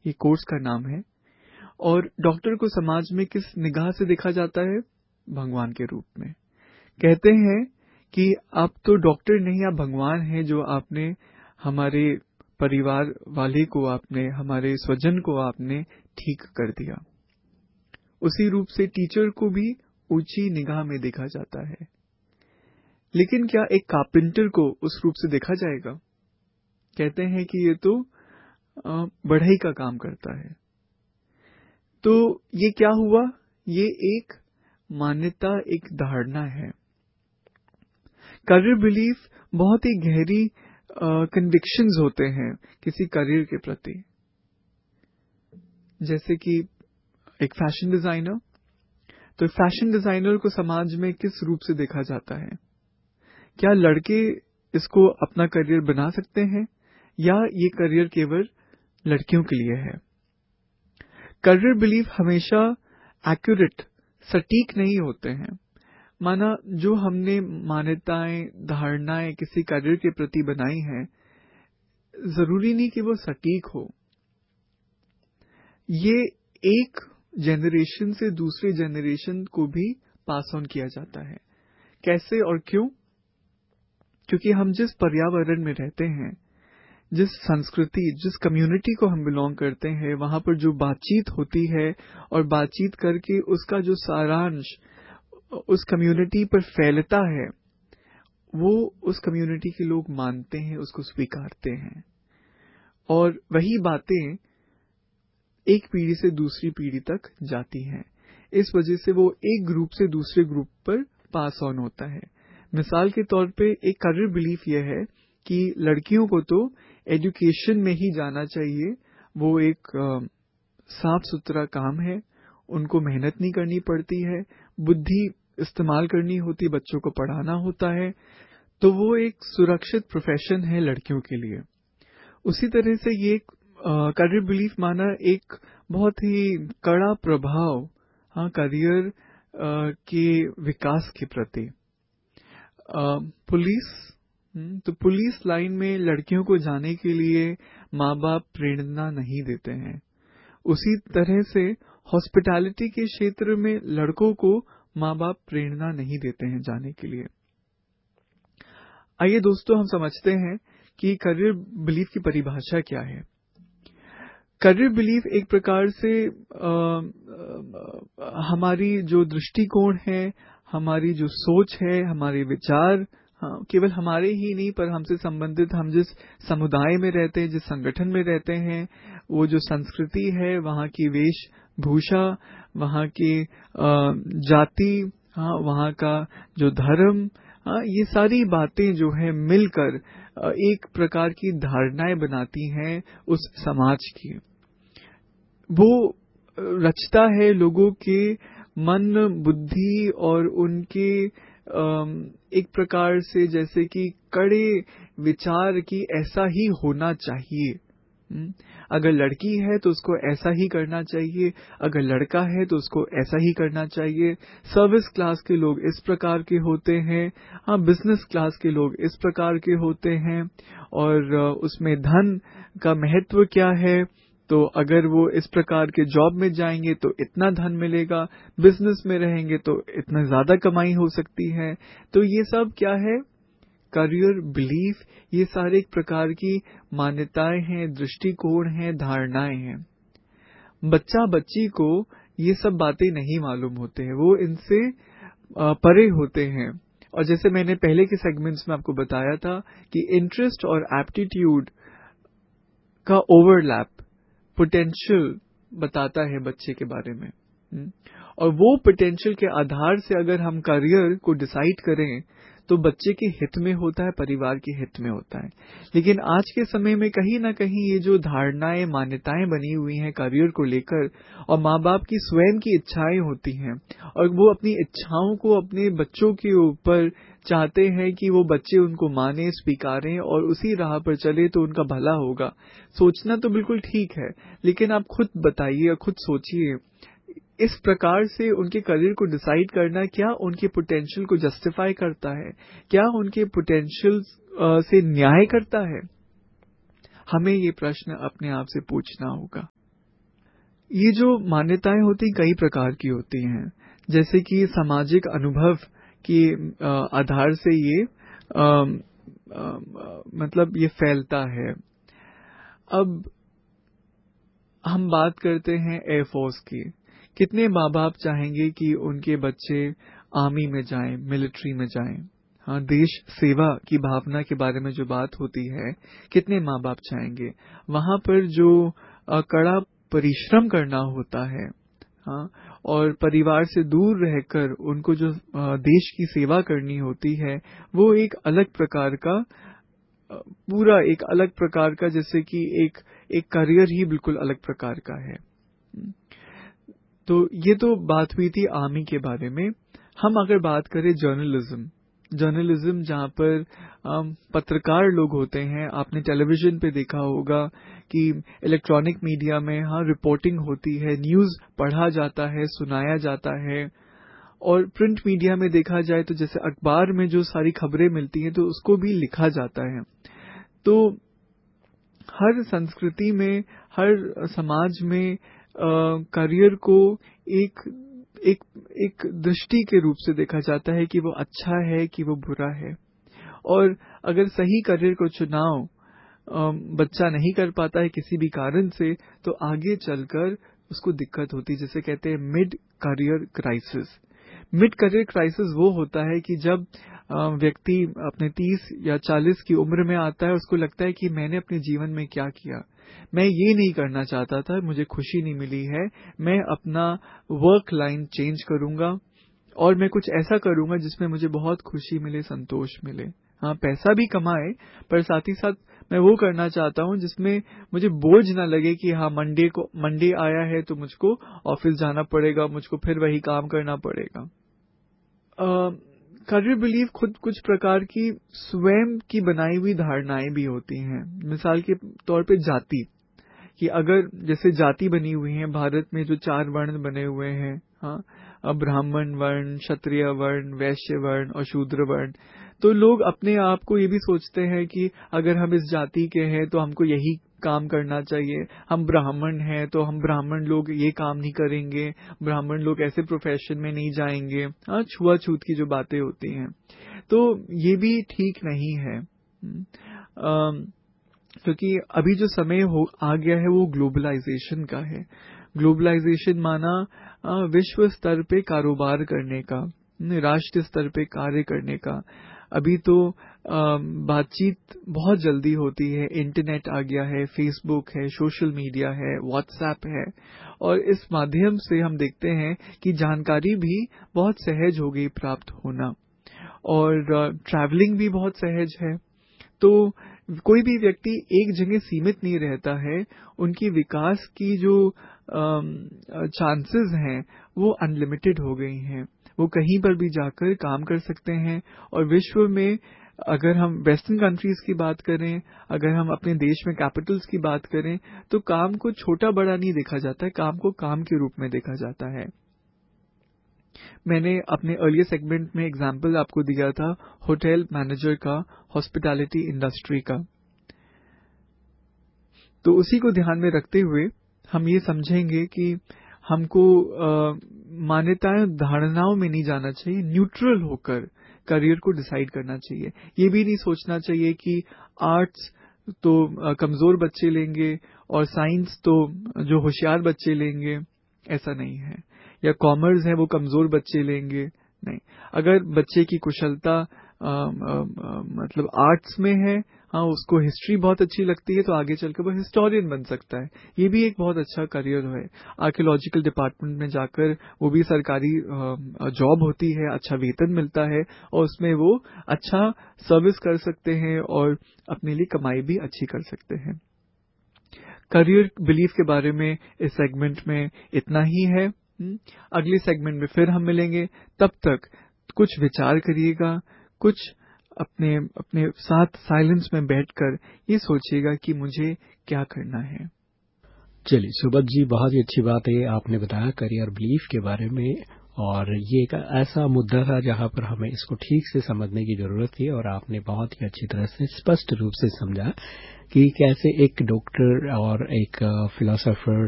ये कोर्स का नाम है। और डॉक्टर को समाज में किस निगाह से देखा जाता है? भगवान के रूप में। कहते हैं कि आप तो डॉक्टर नहीं, आप भगवान हैं, जो आपने हमारे परिवार वाले को, आपने हमारे स्वजन को आपने ठीक कर दिया। उसी रूप से टीचर को भी ऊंची निगाह में देखा जाता है। लेकिन क्या एक कारपेंटर को उस रूप से देखा जाएगा? कहते हैं कि ये तो बढ़ई का काम करता है। तो ये क्या हुआ? ये एक मान्यता, एक धारणा है। करियर बिलीफ बहुत ही गहरी कन्विक्शंस होते हैं किसी करियर के प्रति। जैसे कि एक फैशन डिजाइनर, तो फैशन डिजाइनर को समाज में किस रूप से देखा जाता है? क्या लड़के इसको अपना करियर बना सकते हैं, या ये करियर केवल लड़कियों के लिए है? करियर बिलीफ हमेशा एक्यूरेट, सटीक नहीं होते हैं। माना जो हमने मान्यताएं, धारणाएं किसी करियर के प्रति बनाई हैं, जरूरी नहीं कि वो सटीक हो। ये एक जनरेशन से दूसरे जनरेशन को भी पास ऑन किया जाता है। कैसे और क्यों? क्योंकि हम जिस पर्यावरण में रहते हैं, जिस संस्कृति, जिस कम्युनिटी को हम बिलोंग करते हैं, वहां पर जो बातचीत होती है और बातचीत करके उसका जो सारांश उस कम्युनिटी पर फैलता है, वो उस कम्युनिटी के लोग मानते हैं, उसको स्वीकारते हैं। और वही बातें एक पीढ़ी से दूसरी पीढ़ी तक जाती हैं। इस वजह से वो एक ग्रुप से दूसरे ग्रुप पर पास ऑन होता है। मिसाल के तौर पे एक करियर बिलीफ यह है कि लड़कियों को तो एजुकेशन में ही जाना चाहिए, वो एक साफ सुथरा काम है, उनको मेहनत नहीं करनी पड़ती है, बुद्धि इस्तेमाल करनी होती, बच्चों को पढ़ाना होता है, तो वो एक सुरक्षित प्रोफेशन है लड़कियों के लिए। उसी तरह से ये करियर बिलीफ माना एक बहुत ही कड़ा प्रभाव करियर के विकास के प्रति। पुलिस, तो पुलिस लाइन में लड़कियों को जाने के लिए माँ बाप प्रेरणा नहीं देते हैं। उसी तरह से हॉस्पिटैलिटी के क्षेत्र में लड़कों को माँ बाप प्रेरणा नहीं देते हैं जाने के लिए। आइए दोस्तों, हम समझते हैं कि करियर बिलीफ की परिभाषा क्या है। करियर बिलीफ एक प्रकार से हमारी जो दृष्टिकोण है, हमारी जो सोच है, हमारे विचार, केवल हमारे ही नहीं पर हमसे संबंधित, हम जिस समुदाय में रहते हैं, जिस संगठन में रहते हैं, वो जो संस्कृति है, वहाँ की वेशभूषा, वहाँ की जाति, वहाँ का जो धर्म, ये सारी बातें जो है मिलकर एक प्रकार की धारणाएं बनाती हैं उस समाज की। वो रचता है लोगों के मन, बुद्धि और उनके एक प्रकार से जैसे कि कड़े विचार की ऐसा ही होना चाहिए। अगर लड़की है तो उसको ऐसा ही करना चाहिए, अगर लड़का है तो उसको ऐसा ही करना चाहिए। सर्विस क्लास के लोग इस प्रकार के होते हैं, बिजनेस क्लास के लोग इस प्रकार के होते हैं, और उसमें धन का महत्व क्या है, तो अगर वो इस प्रकार के जॉब में जाएंगे तो इतना धन मिलेगा, बिजनेस में रहेंगे तो इतना ज्यादा कमाई हो सकती है। तो ये सब क्या है? Career belief. ये सारे एक प्रकार की मान्यताएं हैं, दृष्टिकोण हैं, धारणाएं हैं। बच्चा बच्ची को ये सब बातें नहीं मालूम होते हैं, वो इनसे परे होते हैं। और जैसे मैंने पहले के सेगमेंट्स में आपको बताया था कि इंटरेस्ट और एप्टीट्यूड का ओवरलैप पोटेंशियल बताता है बच्चे के बारे में, और वो पोटेंशियल के आधार से अगर हम करियर को डिसाइड करें तो बच्चे के हित में होता है, परिवार के हित में होता है। लेकिन आज के समय में कहीं ना कहीं ये जो धारणाएं, मान्यताएं बनी हुई हैं करियर को लेकर, और माँ बाप की स्वयं की इच्छाएं होती हैं, और वो अपनी इच्छाओं को अपने बच्चों के ऊपर चाहते हैं कि वो बच्चे उनको माने, स्वीकारें और उसी राह पर चले तो उनका भला होगा। सोचना तो बिल्कुल ठीक है, लेकिन आप खुद बताइए, खुद सोचिए, इस प्रकार से उनके करियर को डिसाइड करना क्या उनके पोटेंशियल को जस्टिफाई करता है? क्या उनके पोटेंशियल से न्याय करता है? हमें ये प्रश्न अपने आप से पूछना होगा। ये जो मान्यताएं होती कई प्रकार की होती हैं, जैसे कि सामाजिक अनुभव के आधार से ये मतलब ये फैलता है। अब हम बात करते हैं एयरफोर्स की। कितने माँ बाप चाहेंगे कि उनके बच्चे आर्मी में जाएं, मिलिट्री में जाएं? हाँ, देश सेवा की भावना के बारे में जो बात होती है, कितने माँ बाप चाहेंगे? वहां पर जो कड़ा परिश्रम करना होता है, हाँ, और परिवार से दूर रहकर उनको जो देश की सेवा करनी होती है, वो एक अलग प्रकार का पूरा एक अलग प्रकार का, जैसे कि एक करियर ही बिल्कुल अलग प्रकार का है। तो ये तो बात हुई थी आर्मी के बारे में। हम अगर बात करें जर्नलिज्म जहाँ पर पत्रकार लोग होते हैं, आपने टेलीविजन पे देखा होगा कि इलेक्ट्रॉनिक मीडिया में हाँ रिपोर्टिंग होती है, न्यूज़ पढ़ा जाता है, सुनाया जाता है। और प्रिंट मीडिया में देखा जाए तो जैसे अखबार में जो सारी खबरें मिलती हैं तो उसको भी लिखा जाता है। तो हर संस्कृति में, हर समाज में करियर को एक दृष्टि के रूप से देखा जाता है कि वो अच्छा है कि वो बुरा है। और अगर सही करियर को चुनाव बच्चा नहीं कर पाता है किसी भी कारण से, तो आगे चलकर उसको दिक्कत होती है, जैसे कहते हैं mid career crisis. Mid career crisis वो होता है कि जब व्यक्ति अपने 30 या 40 की उम्र में आता है, उसको लगता है कि मैंने अपने जीवन में क्या किया, मैं ये नहीं करना चाहता था, मुझे खुशी नहीं मिली है, मैं अपना वर्क लाइन चेंज करूंगा और मैं कुछ ऐसा करूंगा जिसमें मुझे बहुत खुशी मिले, संतोष मिले। हाँ, पैसा भी कमाए, पर साथ ही साथ मैं वो करना चाहता हूँ जिसमें मुझे बोझ ना लगे कि हाँ मंडे आया है तो मुझको ऑफिस जाना पड़ेगा, मुझको फिर वही काम करना पड़ेगा। करियर बिलीफ खुद कुछ प्रकार की स्वयं की बनाई हुई धारणाएं भी होती हैं। मिसाल के तौर पे जाति, कि अगर जैसे जाति बनी हुई है भारत में, जो 4 वर्ण बने हुए हैं, हाँ, ब्राह्मण वर्ण, क्षत्रिय वर्ण, वैश्य वर्ण और शूद्र वर्ण। तो लोग अपने आप को ये भी सोचते हैं कि अगर हम इस जाति के हैं तो हमको यही काम करना चाहिए, हम ब्राह्मण हैं तो हम ब्राह्मण लोग ये काम नहीं करेंगे, ब्राह्मण लोग ऐसे प्रोफेशन में नहीं जाएंगे। हाँ, छुआछूत की जो बातें होती हैं, तो ये भी ठीक नहीं है। क्योंकि अभी जो समय आ गया है वो ग्लोबलाइजेशन का है। ग्लोबलाइजेशन माना विश्व स्तर पे कारोबार करने का, राष्ट्रीय स्तर पे कार्य करने का। अभी तो बातचीत बहुत जल्दी होती है, इंटरनेट आ गया है, फेसबुक है, सोशल मीडिया है, व्हाट्सएप है, और इस माध्यम से हम देखते हैं कि जानकारी भी बहुत सहज हो गई प्राप्त होना, और ट्रैवलिंग भी बहुत सहज है। तो कोई भी व्यक्ति एक जगह सीमित नहीं रहता है, उनकी विकास की जो चांसेस हैं वो अनलिमिटेड हो गई हैं। वो कहीं पर भी जाकर काम कर सकते हैं। और विश्व में अगर हम वेस्टर्न कंट्रीज की बात करें, अगर हम अपने देश में कैपिटल्स की बात करें, तो काम को छोटा बड़ा नहीं देखा जाता है, काम को काम के रूप में देखा जाता है। मैंने अपने अर्लियर सेगमेंट में एग्जाम्पल आपको दिया था होटल मैनेजर का, हॉस्पिटैलिटी इंडस्ट्री का। तो उसी को ध्यान में रखते हुए हम ये समझेंगे कि हमको मान्यताएं, धारणाओं में नहीं जाना चाहिए, न्यूट्रल होकर करियर को डिसाइड करना चाहिए। ये भी नहीं सोचना चाहिए कि आर्ट्स तो कमजोर बच्चे लेंगे और साइंस तो जो होशियार बच्चे लेंगे, ऐसा नहीं है। या कॉमर्स है वो कमजोर बच्चे लेंगे, नहीं। अगर बच्चे की कुशलता मतलब आर्ट्स में है, हाँ, उसको हिस्ट्री बहुत अच्छी लगती है, तो आगे चलकर वो हिस्टोरियन बन सकता है। ये भी एक बहुत अच्छा करियर है। आर्कियोलॉजिकल डिपार्टमेंट में जाकर वो भी सरकारी जॉब होती है, अच्छा वेतन मिलता है, और उसमें वो अच्छा सर्विस कर सकते हैं और अपने लिए कमाई भी अच्छी कर सकते हैं। करियर बिलीफ के बारे में इस सेगमेंट में इतना ही है। अगले सेगमेंट में फिर हम मिलेंगे। तब तक कुछ विचार करिएगा, कुछ अपने साथ साइलेंस में बैठकर ये सोचिएगा कि मुझे क्या करना है। चलिए सुबोध जी, बहुत ही अच्छी बात है आपने बताया करियर बिलीफ के बारे में, और ये एक ऐसा मुद्दा था जहां पर हमें इसको ठीक से समझने की जरूरत थी, और आपने बहुत ही अच्छी तरह से स्पष्ट रूप से समझा कि कैसे एक डॉक्टर और एक फिलोसोफर